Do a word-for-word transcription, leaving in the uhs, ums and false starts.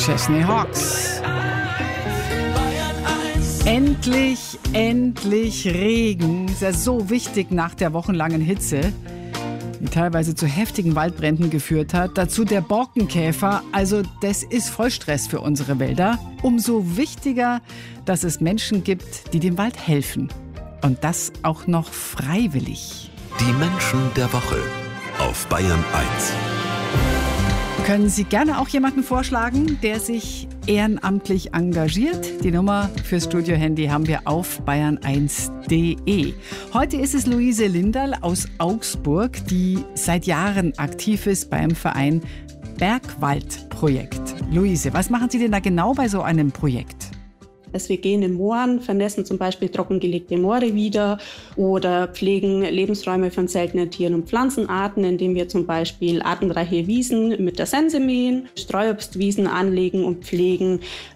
Chesney Hawks. Endlich, endlich Regen. Ist ja so wichtig nach der wochenlangen Hitze, die teilweise zu heftigen Waldbränden geführt hat. Dazu der Borkenkäfer. Also das ist Vollstress für unsere Wälder. Umso wichtiger, dass es Menschen gibt, die dem Wald helfen. Und das auch noch freiwillig. Die Menschen der Woche auf Bayern eins. Können Sie gerne auch jemanden vorschlagen, der sich ehrenamtlich engagiert? Die Nummer fürs Studio-Handy haben wir auf bayern eins punkt de. Heute ist es Luise Linderl aus Augsburg, die seit Jahren aktiv ist beim Verein Bergwaldprojekt. Luise, was machen Sie denn da genau bei so einem Projekt? Also wir gehen in Mooren, vernässen zum Beispiel trockengelegte Moore wieder oder pflegen Lebensräume von seltenen Tieren- und Pflanzenarten, indem wir zum Beispiel artenreiche Wiesen mit der Sense mähen, Streuobstwiesen anlegen und pflegen,